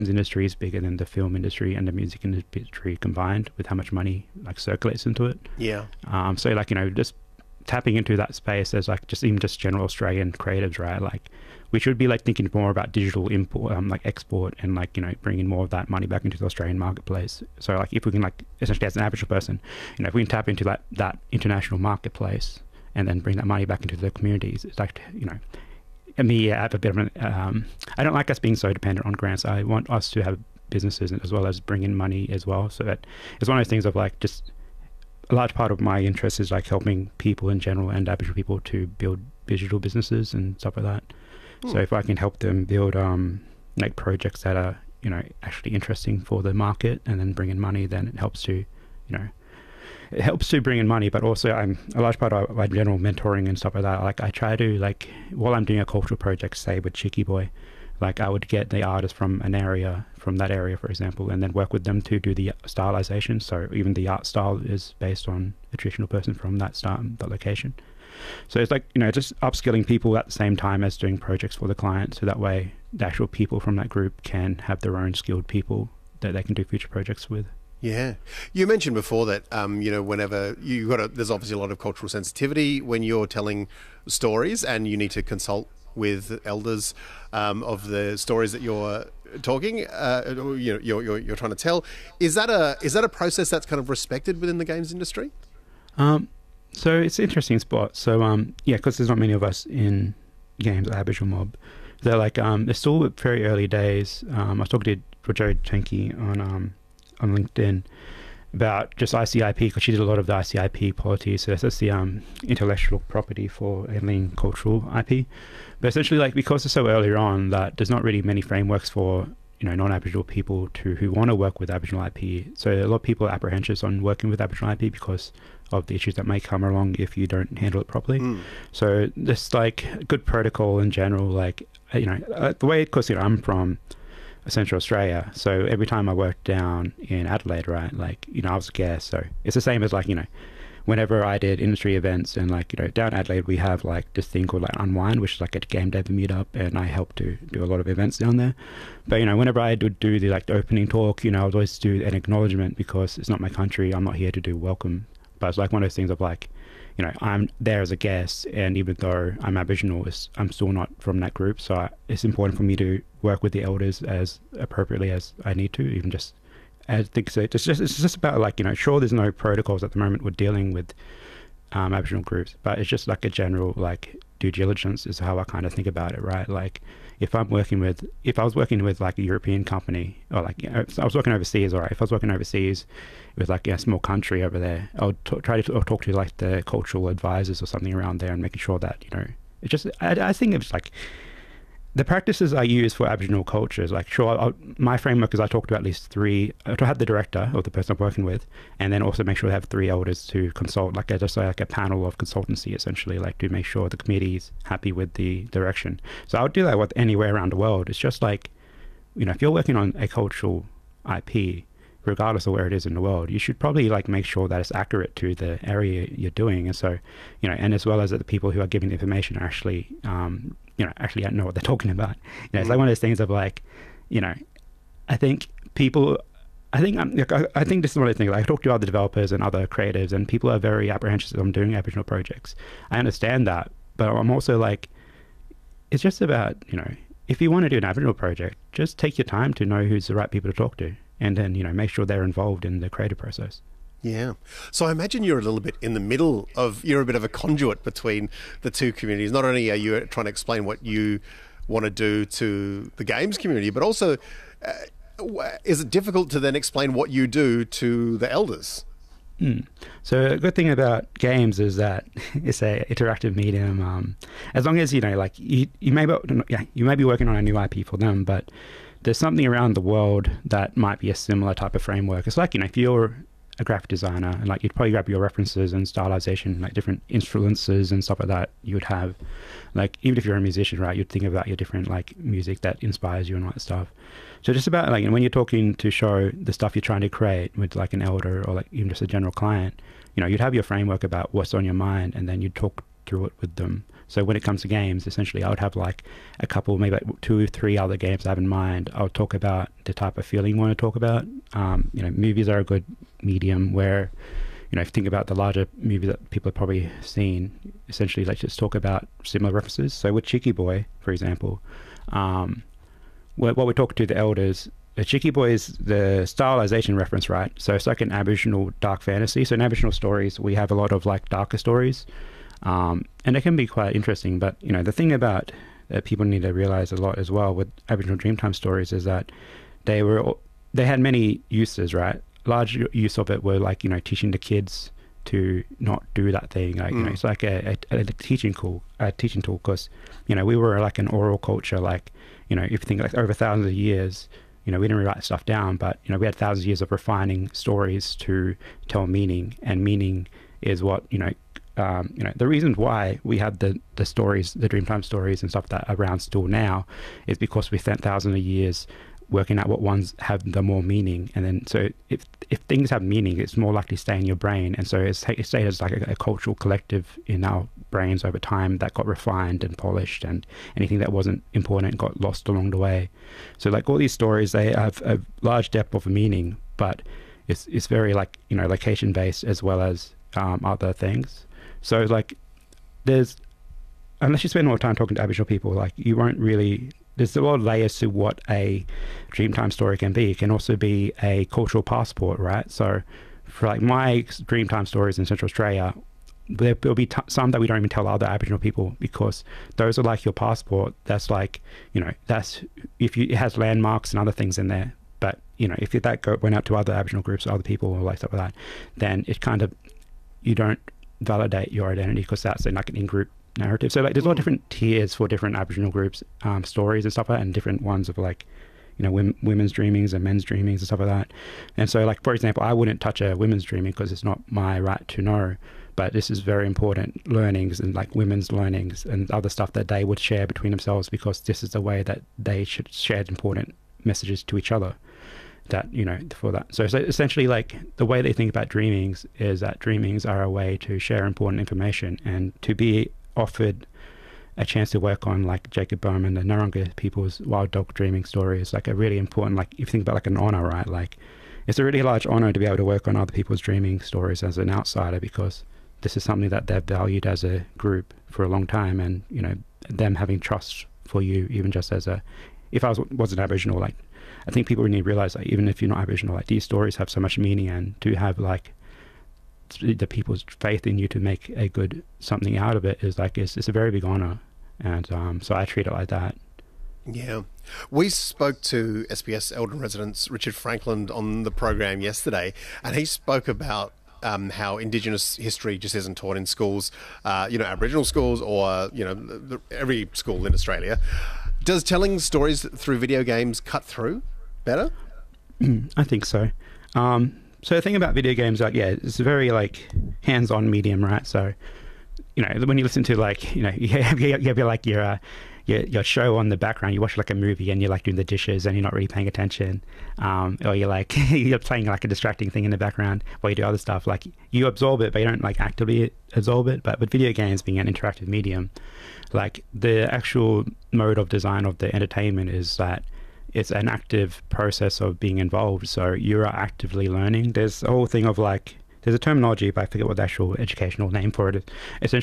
industry is bigger than the film industry and the music industry combined with how much money like circulates into it. Yeah. So like, just tapping into that space as like just even just general Australian creatives, right? Like we should be like thinking more about digital import, like export, and like, bringing more of that money back into the Australian marketplace. So like if we can like essentially as an Aboriginal person, if we can tap into that international marketplace and then bring that money back into the communities, it's like, and me, I have a bit of an, I don't like us being so dependent on grants. I want us to have businesses as well as bring in money as well. So that it's one of those things of like just a large part of my interest is like helping people in general and Aboriginal people to build digital businesses and stuff like that. So if I can help them build like projects that are, actually interesting for the market and then bring in money, then it helps to, it helps to bring in money. But also I'm a large part of my general mentoring and stuff like that. Like I try to like, while I'm doing a cultural project, say with Cheeky Boy, like I would get the artist from that area, for example, and then work with them to do the stylization. So even the art style is based on a traditional person from that location. So it's like, just upskilling people at the same time as doing projects for the client. So that way the actual people from that group can have their own skilled people that they can do future projects with. Yeah. You mentioned before that, whenever there's obviously a lot of cultural sensitivity when you're telling stories and you need to consult with elders of the stories that you're talking, you're trying to tell. Is that a process that's kind of respected within the games industry? So it's an interesting spot. So because there's not many of us in games at Aboriginal Mob. They're like they're still very early days. I was talking to Joe Tenke on LinkedIn about just ICIP, because she did a lot of the ICIP policies. So that's the intellectual property for alien cultural IP. But essentially, like, because it's so earlier on that there's not really many frameworks for non-Aboriginal people who want to work with Aboriginal IP. So a lot of people are apprehensive on working with Aboriginal IP because of the issues that may come along if you don't handle it properly. So just like good protocol in general, like the way, because I'm from Central Australia, so every time I worked down in Adelaide, right, like I was a guest, so it's the same as like whenever I did industry events, and like down Adelaide we have like this thing called like Unwind, which is like a game dev meetup, and I helped to do a lot of events down there. But whenever I would do the like the opening talk, I would always do an acknowledgement, because it's not my country, I'm not here to do welcome, but it's like one of those things of like, I'm there as a guest, and even though I'm Aboriginal, I'm still not from that group. So it's important for me to work with the elders as appropriately as I need to, even just, I think so. It's just about like, sure, there's no protocols at the moment we're dealing with Aboriginal groups, but it's just like a general like due diligence is how I kind of think about it, right? Like if I was working with like a European company, or like I was working overseas, all right, if I was working overseas with like a small country over there, I would try to talk to like the cultural advisors or something around there, and making sure that it's just, I think it's like the practices I use for Aboriginal cultures, like sure, my framework is I talk to at least three, to have the director or the person I'm working with, and then also make sure I have three elders to consult, like just like a panel of consultancy essentially, like to make sure the committee's happy with the direction. So I would do that with anywhere around the world. It's just like, if you're working on a cultural IP, regardless of where it is in the world, you should probably like make sure that it's accurate to the area you're doing. And so, and as well as that the people who are giving the information are actually, actually know what they're talking about. It's like one of those things of like, I think people, I think this is one of the things, like I talk to other developers and other creatives, and people are very apprehensive on doing Aboriginal projects. I understand that, but I'm also like, it's just about, if you want to do an Aboriginal project, just take your time to know who's the right people to talk to, and then, make sure they're involved in the creative process. Yeah. So I imagine you're a little bit in the middle you're a bit of a conduit between the two communities. Not only are you trying to explain what you want to do to the games community, but also is it difficult to then explain what you do to the elders? So a good thing about games is that it's a interactive medium. As long as, like you may be working on a new IP for them, but there's something around the world that might be a similar type of framework. It's like, if you're a graphic designer, and like you'd probably grab your references and stylization, like different influences and stuff like that you would have. Like even if you're a musician, right, you'd think about your different like music that inspires you and all that stuff. So just about like when you're talking to show the stuff you're trying to create with like an elder or like even just a general client, you'd have your framework about what's on your mind, and then you'd talk through it with them. So when it comes to games, essentially I would have like a couple, maybe like 2 or 3 other games I have in mind. I would talk about the type of feeling you want to talk about. Movies are a good medium where, if you think about the larger movies that people have probably seen, essentially let's just talk about similar references. So with Cheeky Boy, for example, what we're talking to the elders, the Cheeky Boy is the stylization reference, right? So it's like an Aboriginal dark fantasy. So in Aboriginal stories, we have a lot of like darker stories, and they can be quite interesting. But the thing about that people need to realize a lot as well with Aboriginal Dreamtime stories is that they had many uses, right? Large use of it were like teaching the kids to not do that thing. Like it's like a teaching tool, because we were like an oral culture. Like if you think like over thousands of years, we didn't really write stuff down, but we had thousands of years of refining stories to tell meaning, and meaning is what the reason why we have the stories, the Dreamtime stories and stuff that are around still now, is because we spent thousands of years working out what ones have the more meaning. And then so if things have meaning, it's more likely to stay in your brain, and so it stayed as like a cultural collective in our brains over time that got refined and polished, and anything that wasn't important got lost along the way. So like all these stories, they have a large depth of meaning, but it's very like location based as well as other things. So like unless you spend more time talking to Aboriginal people, like you won't really, there's a lot of layers to what a Dreamtime story can be. It can also be a cultural passport, right? So for like my Dreamtime stories in Central Australia, there'll be some that we don't even tell other Aboriginal people, because those are like your passport. That's like, that's, it has landmarks and other things in there. But, if that went out to other Aboriginal groups or other people or like stuff like that, then it kind of, you don't validate your identity, because that's like an in-group narrative. So like there's all different tiers for different Aboriginal groups, stories and stuff like that, and different ones of like women's dreamings and men's dreamings and stuff like that. And so like, for example, I wouldn't touch a women's dreaming because it's not my right to know, but this is very important learnings and like women's learnings and other stuff that they would share between themselves, because this is the way that they should share important messages to each other, that for that. So essentially like the way they think about dreamings is that dreamings are a way to share important information and to be offered a chance to work on like Jacob Bowman, the Narungga people's wild dog dreaming story, is like a really important, like if you think about like an honor, right? Like it's a really large honor to be able to work on other people's dreaming stories as an outsider, because this is something that they've valued as a group for a long time, and them having trust for you, even just as if I wasn't Aboriginal, like I think people need to realize that even if you're not Aboriginal, like these stories have so much meaning, and to have like the people's faith in you to make a good something out of it is like it's a very big honor, and so I treat it like that. Yeah, we spoke to SBS Eldon resident Richard Franklin on the program yesterday, and he spoke about how Indigenous history just isn't taught in schools, Aboriginal schools, or every school in Australia. Does telling stories through video games cut through better? I think so. So the thing about video games, like, it's a very like hands-on medium, right? So, when you listen to like, you have like your show on the background, you watch like a movie and you're like doing the dishes and you're not really paying attention, or you're like you're playing like a distracting thing in the background while you do other stuff. Like you absorb it, but you don't like actively absorb it. But with video games being an interactive medium, like the actual mode of design of the entertainment is that it's an active process of being involved. So you are actively learning. There's a whole thing of like, there's a terminology, but I forget what the actual educational name for it is.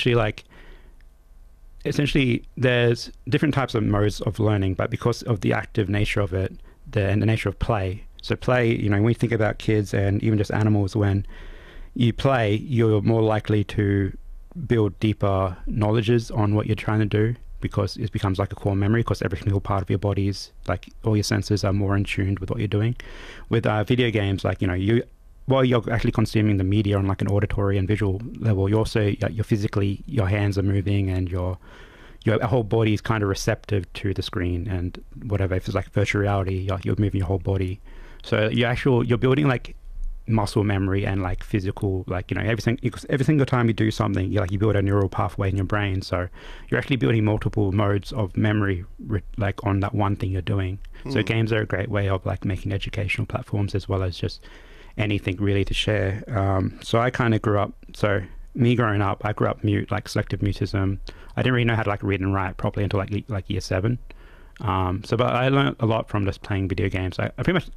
Essentially there's different types of modes of learning, but because of the active nature of it, and the nature of play. So play, when you think about kids and even just animals, when you play, you're more likely to build deeper knowledges on what you're trying to do, because it becomes like a core memory, because every single part of your body is like, all your senses are more in tune with what you're doing. With video games, like while you're actually consuming the media on like an auditory and visual level, you're also you're physically, your hands are moving, and your whole body is kind of receptive to the screen and whatever. If it's like virtual reality, you're moving your whole body. So you're building like muscle memory and like physical, like every single time you do something, you build a neural pathway in your brain. So you're actually building multiple modes of memory like on that one thing you're doing. So games are a great way of like making educational platforms, as well as just anything really to share. So I kind of grew up, so me growing up, I grew up mute, like selective mutism. I didn't really know how to like read and write properly until like year 7. But I learned a lot from just playing video games. I pretty much